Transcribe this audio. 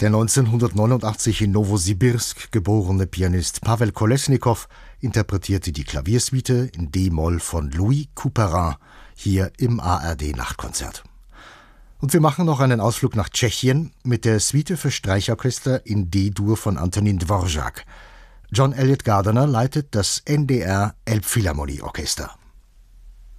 Der 1989 in Nowosibirsk geborene Pianist Pawel Kolesnikow interpretierte die Klaviersuite in D-Moll von Louis Couperin hier im ARD-Nachtkonzert. Und wir machen noch einen Ausflug nach Tschechien mit der Suite für Streichorchester in D-Dur von Antonín Dvořák. John Elliott Gardiner leitet das NDR Elbphilharmonie Orchester.